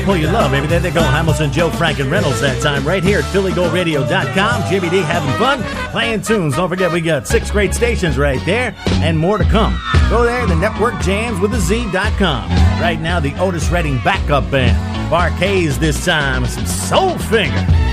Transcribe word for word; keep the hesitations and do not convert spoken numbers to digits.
people you love. Maybe there they go. Hamilton, Joe, Frank, and Reynolds that time right here at Philly Gold Radio dot com. J B D having fun, playing tunes. Don't forget, we got six great stations right there and more to come. Go there, the network jams with a Z dot com. Right now, the Otis Redding backup band. Barkays this time, some Soul Finger.